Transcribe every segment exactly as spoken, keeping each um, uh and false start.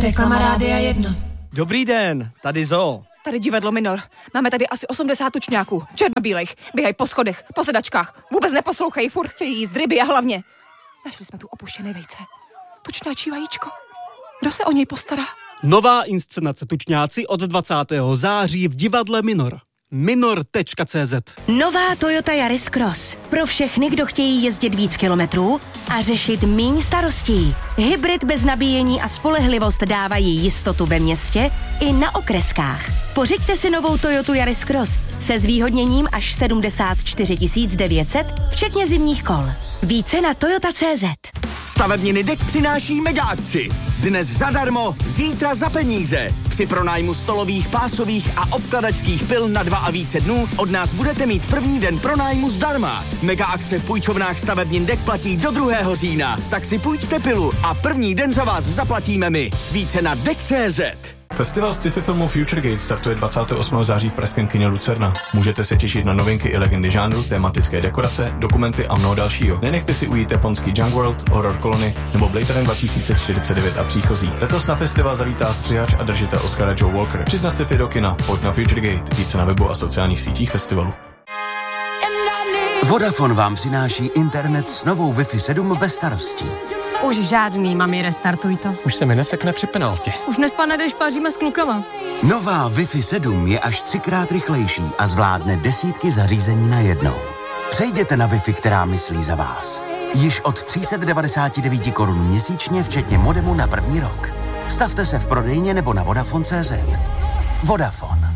Reklama Rádia jedna. Dobrý den, tady Zoo. Tady divadlo Minor. Máme tady asi osmdesát tučňáků, černobílejch. Běhají po schodech, po sedačkách. Vůbec neposlouchají, furt chtějí jíst ryby a hlavně našli jsme tu opuštěné vejce. Tučňáčí vajíčko. Kdo se o něj postará? Nová inscenace Tučňáci od dvacátého září v divadle Minor. minor tečka cé zet. Nová Toyota Yaris Cross. Pro všechny, kdo chtějí jezdit víc kilometrů a řešit míň starostí. Hybrid bez nabíjení a spolehlivost dávají jistotu ve městě i na okreskách. Pořiďte si novou Toyotu Yaris Cross se zvýhodněním až sedmdesát čtyři tisíc devět set, včetně zimních kol. Více na toyota tečka cé zet. Stavebniny D E K přináší mega akci. Dnes zadarmo, zítra za peníze. Při pronájmu stolových, pásových a obkladačských pil na dva a více dnů od nás budete mít první den pronájmu zdarma. Mega akce v půjčovnách stavebnin D E K platí do druhého října. Tak si půjčte pilu a první den za vás zaplatíme my. Více na D E K tečka cé zet. Festival sci-fi filmu Future Gate startuje dvacátého osmého září v pražském kině Lucerna. Můžete se těšit na novinky i legendy žánru, tematické dekorace, dokumenty a mnoho dalšího. Nenechte si ujít japonský Junk World, Horror Colony nebo Blade Runner dva tisíce čtyřicet devět a příchozí. Letos na festival zavítá střihač a držitel Oscara Joe Walker. Přijď na sci-fi do kina, pojď na Future Gate. Více na webu a sociálních sítích festivalu. Vodafone vám přináší internet s novou Wi-Fi sedm bez starostí. Už žádný, mami, restartuj to. Už se mi nesekne při penaltě. Už nespane, když páříme s klukama. Nová Wi-Fi sedm je až třikrát rychlejší a zvládne desítky zařízení najednou. Přejděte na Wi-Fi, která myslí za vás. Již od tři sta devadesát devět korun měsíčně, včetně modemu na první rok. Stavte se v prodejně nebo na Vodafone tečka cé zet. Vodafone.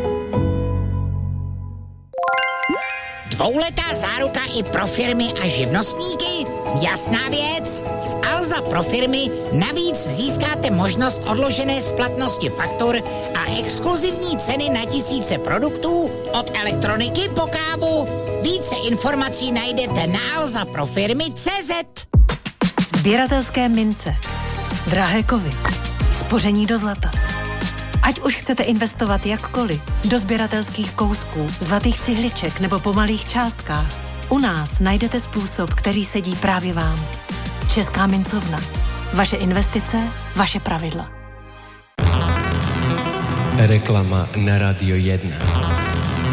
Dvouletá záruka i pro firmy a živnostníky? Jasná věc. Z Alza pro firmy navíc získáte možnost odložené splatnosti faktur a exkluzivní ceny na tisíce produktů od elektroniky po kávu. Více informací najdete na alza pro firmy tečka cé zet. Sběratelské mince, drahé kovy, spoření do zlata. Ať už chcete investovat jakkoliv, do sběratelských kousků, zlatých cihliček nebo po malých částkách, u nás najdete způsob, který sedí právě vám. Česká mincovna. Vaše investice, vaše pravidla. Reklama na Radio jedna.